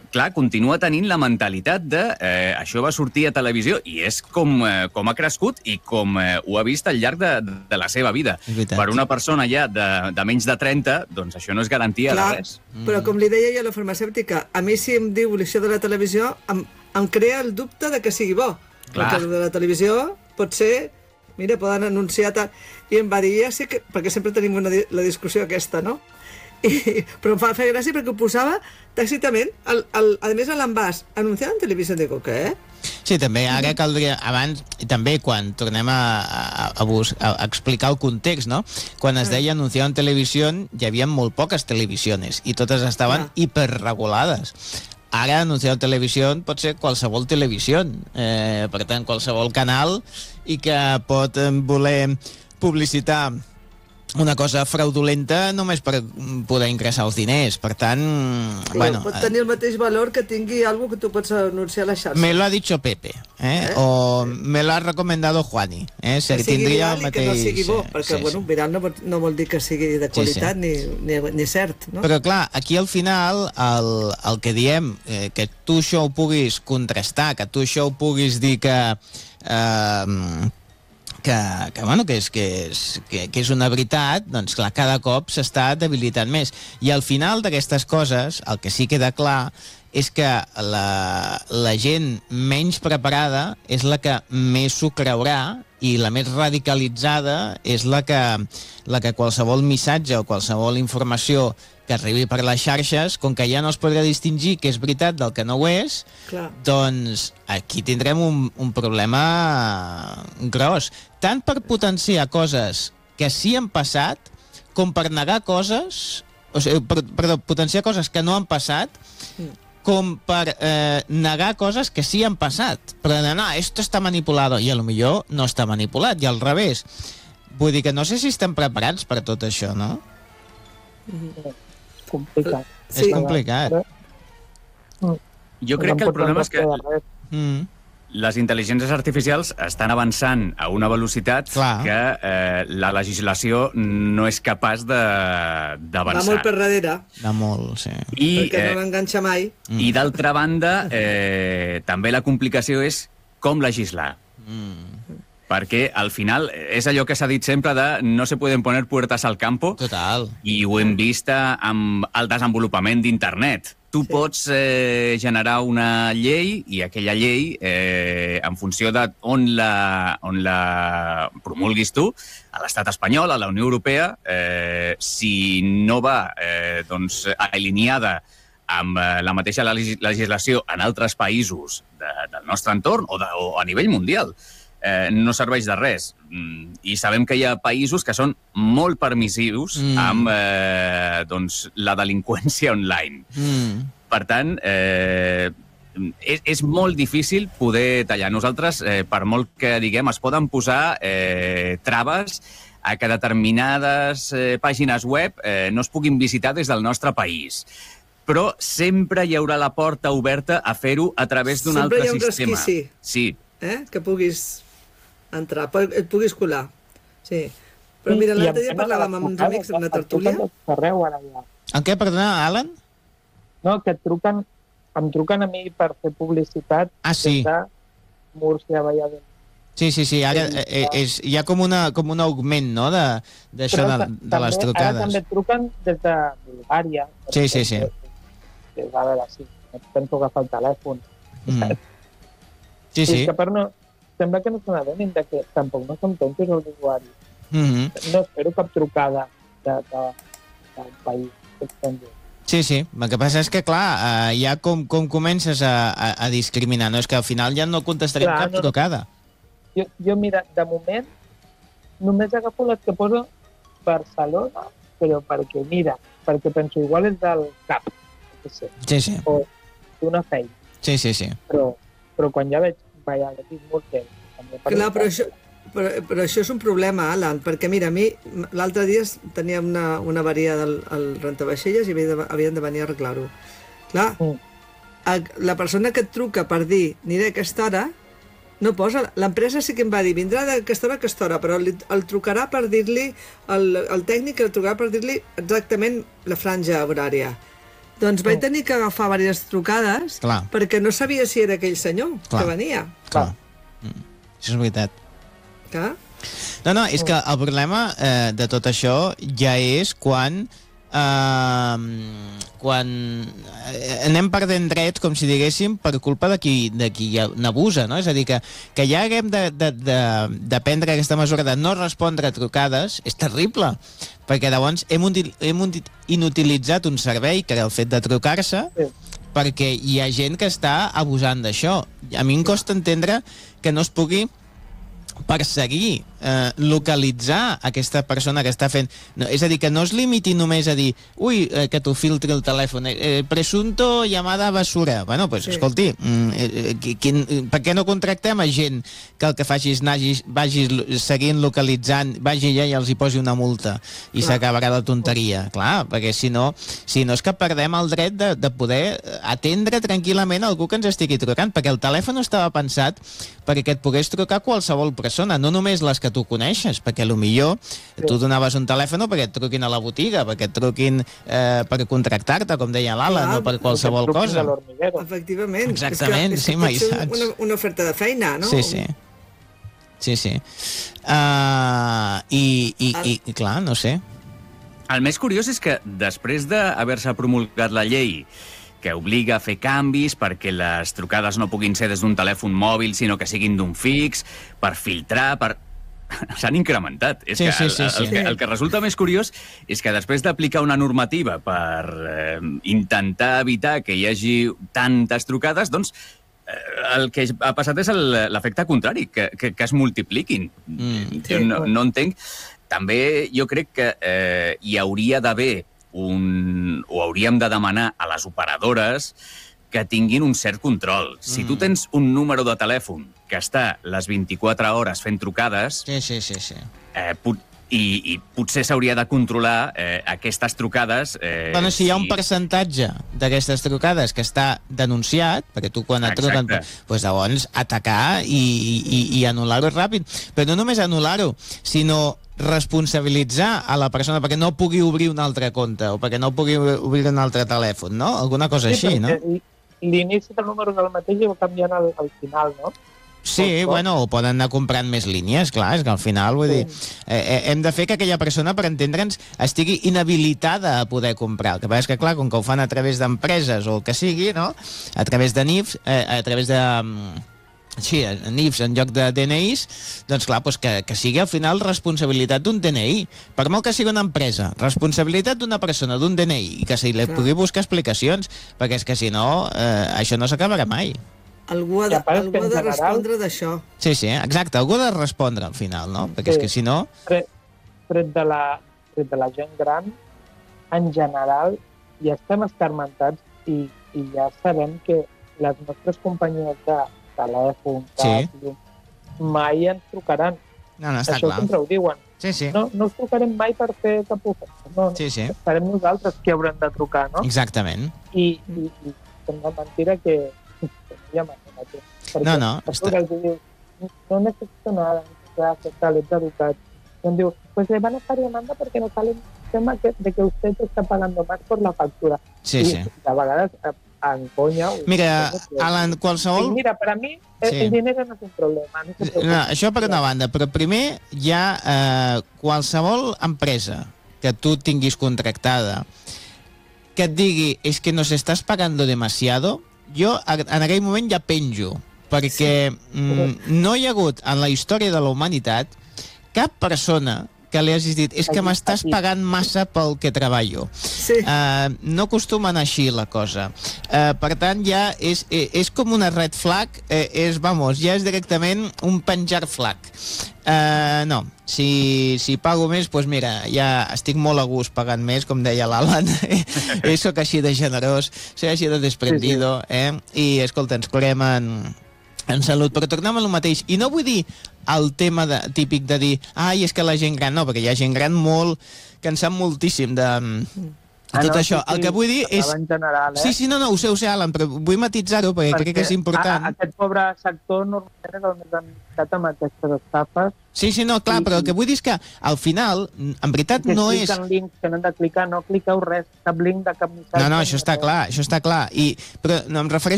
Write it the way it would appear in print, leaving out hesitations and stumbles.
clar, continua tenint la mentalitat de això va sortir a televisió i és com ha crescut i com ho ha vist al llarg de la seva vida. Per una persona ja de menys de 30, doncs això no és garantia de res. Però com li deia jo a la farmacèutica, a mi si em diu això de la televisió em crea el dubte de que sigui bo. Perquè de la televisió pot ser... Mira, poden anunciar tant... I em va dir, ja sé que... Perquè sempre tenim la discussió aquesta, no? Però em fa gràcia perquè ho posava tàcitament, a més a l'envàs, anunciat en televisió, dic, què? Sí, també ara caldria, abans, i també quan tornem a explicar el context, no? Quan es deia anunciar en televisió, hi havia molt poques televisiones i totes estaven hiperregulades. Ara, anunciar en televisió pot ser qualsevol televisió, per tant, qualsevol canal, i que pot voler publicitar una cosa fraudulenta només per poder ingressar els diners. Per tant, bueno... Pot tenir el mateix valor que tingui alguna que tu pots anunciar a la xarxa. Me lo ha dicho Pepe, o me lo ha recomendado Juani. Que sigui viral i que no sigui bo, perquè, bueno, viral no vol dir que sigui de qualitat ni cert, no? Però, clar, aquí al final el que diem, que tu això ho puguis contrastar, que tu això ho puguis dir que és una veritat, doncs clar, cada cop s'està debilitant més. I al final d'aquestes coses, el que sí queda clar és que la gent menys preparada és la que més s'ho creurà i la més radicalitzada és la que qualsevol missatge o qualsevol informació que arribi per les xarxes, com que ja no es podrà distingir què és veritat del que no ho és, doncs aquí tindrem un problema gros. Tant per potenciar coses que sí han passat, com per negar coses... Perdó, potenciar coses que no han passat, com per negar coses que sí han passat. Però no, esto está manipulado, i a lo millor no està manipulat, i al revés. Vull dir que no sé si estem preparats per tot això, no? Complicat. És complicat. Jo crec que el problema és que les intel·ligències artificials estan avançant a una velocitat que la legislació no és capaç d'avançar. Va molt per darrere. Va molt, sí. Perquè no l'enganxa mai. I d'altra banda, també la complicació és com legislar. Perquè al final és allò que s'ha dit sempre de no se pueden poner puertas al campo. Total. I ho hem vist amb el desenvolupament d'internet. Tu pots generar una llei i aquella llei, en funció de on la promulguis tu, a l'estat espanyol, a la Unió Europea, si no va alineada amb la mateixa legislació en altres països del nostre entorn o a nivell mundial, no serveix de res. I sabem que hi ha països que són molt permissius amb la delinqüència online. Per tant, és molt difícil poder tallar. Nosaltres, per molt que diguem, es poden posar traves a que determinades pàgines web no es puguin visitar des del nostre país. Però sempre hi haurà la porta oberta a fer-ho a través d'un altre sistema. Sempre hi ha un resquici. Sí. Que puguis entrar, et puguis colar. Sí. Però mira, l'altre dia parlàvem amb uns amics en una tertúlia. En què, perdona, Alan? No, que em truquen a mi per fer publicitat des de Múrcia, Valladolid. Sí, ara hi ha com un augment, no?, d'això de les trucades. Ara també truquen des de Bulgària. Sí. A veure, sí, penso agafar el telèfon. Sí. És que sembla que no se n'adonin que tampoc no som tontos els usuaris. No espero cap trucada del país estranger. Sí, el que passa és que, clar, ja com comences a discriminar, no? És que al final ja no contestarem cap trucada. Jo, mira, de moment, només agafo les que poso Barcelona, però perquè penso, igual és del cap, Sí. o d'una feina. Sí. Però quan ja veig Valladolid, Múrcia... Clar, però això és un problema, Alan, perquè mira, a mi l'altre dia tenia una avaria al rentavaixelles i havien de venir a arreglar-ho. Clar, la persona que et truca per dir aniré a aquesta hora, no posa... L'empresa sí que em va dir, vindrà d'aquesta hora a aquesta hora, però el trucarà per dir-li, el tècnic el trucarà per dir-li exactament la franja horària. Doncs vaig tenir que agafar diverses trucades perquè no sabia si era aquell senyor que venia. Clar. Això és veritat. Clar. No, és que el problema de tot això ja és quan anem perdent drets, com si diguéssim, per culpa de qui n'abusa, no? És a dir, que ja haguem de prendre aquesta mesura de no respondre a trucades és terrible, perquè llavors hem inutilitzat un servei, que era el fet de trucar-se, perquè hi ha gent que està abusant d'això. A mi em costa entendre que no es pugui perseguir, localitzar aquesta persona que està fent... No, és a dir, que no es limiti només a dir que t'ho filtri el telèfon, presunto llamada basura. Bueno, doncs, escolti, per què no contractem a gent que el que faci és vagi seguint localitzant, vagi allà i els hi posi una multa i s'acabarà la tonteria. Clar, perquè si no és que perdem el dret de poder atendre tranquil·lament algú que ens estigui trucant, perquè el telèfon estava pensat perquè et pogués trucar qualsevol persona, no només les que tu coneixes, perquè potser tu donaves un telèfon perquè et truquin a la botiga, perquè et truquin per contractar-te, com deia l'Ala, no per qualsevol cosa. Efectivament. Exactament, sí, mai saps. Una oferta de feina, no? Sí. I clar, no sé. El més curiós és que després d'haver-se promulgat la llei que obliga a fer canvis perquè les trucades no puguin ser des d'un telèfon mòbil, sinó que siguin d'un fix, per filtrar, s'han incrementat. El que resulta més curiós és que després d'aplicar una normativa per intentar evitar que hi hagi tantes trucades, doncs el que ha passat és l'efecte contrari, que es multipliquin. No entenc. També jo crec que hi hauria d'haver o hauríem de demanar a les operadores que tinguin un cert control. Si tu tens un número de telèfon que està les 24 hores fent trucades, i potser s'hauria de controlar aquestes trucades... Bueno, si hi ha un percentatge d'aquestes trucades que està denunciat, perquè tu quan et truquen, doncs llavors atacar i anul·lar-ho ràpid. Però no només anul·lar-ho, sinó responsabilitzar a la persona perquè no pugui obrir un altre compte o perquè no pugui obrir un altre telèfon, no? Alguna cosa així, no? L'inici del número del mateix i va canviant al final, no? Sí, bueno, o poden anar comprant més línies, clar, és que al final, vull dir, hem de fer que aquella persona, per entendre'ns, estigui inhabilitada a poder comprar. El que passa és que, clar, com que ho fan a través d'empreses o el que sigui, no?, a través de NIFs, a través de... Sí, NIFs en lloc de DNIs, doncs clar, que sigui al final responsabilitat d'un DNI. Per molt que sigui una empresa, responsabilitat d'una persona, d'un DNI, i que se li pugui buscar explicacions, perquè és que si no, això no s'acabarà mai. Algú ha de respondre d'això. Sí, exacte, algú ha de respondre al final, no? Perquè és que si no... Tret de la gent gran, en general, ja estem escarmentats i ja sabem que les nostres companyies de telèfon, mai ens trucaran. No, està això clar. Sempre ho diuen. Sí. No us trucarem mai per fer cap oferta. No, serem nosaltres qui haurem de trucar, no? Exactament. I sembla mentira que no hi ha manera. No. No necesito nada, gracias, tal, ets educat. Y em diu, pues le van a estar llamando porque nos sale un tema de que usted está pagando más por la factura. Sí. I a vegades... en conya... Mira, Alan, qualsevol... Mira, per a mi el dinero no és un problema. No, això per una banda, però primer hi ha qualsevol empresa que tu tinguis contractada que et digui és que nos estás pagando demasiado, jo en aquell moment ja penjo, perquè no hi ha hagut en la història de la humanitat cap persona que li hagis dit, és que m'estàs pagant massa pel que treballo. No acostuma a anar així la cosa. Per tant, ja és com una red flag, ja és directament un penjar flag. No, si pago més, doncs mira, ja estic molt a gust pagant més, com deia l'Alan, soc així de generós, soc així de desprendido, i escolta, ens curem en salut, però tornem a lo mateix. I no vull dir el tema típic de dir és que la gent gran, no, perquè hi ha gent gran molt que en sap moltíssim Tot això. El que vull dir és... En general, Sí, no, ho sé, Alan, però vull matisar-ho perquè crec que és important. Aquest pobre sector normalment és el més damnificat amb aquestes estafes. Sí, no, clar, però el que vull dir és que al final, en veritat, no és... Que links que no hem de clicar, no cliqueu res, cap link de cap missatge. No, això està clar, Però no, em refereixo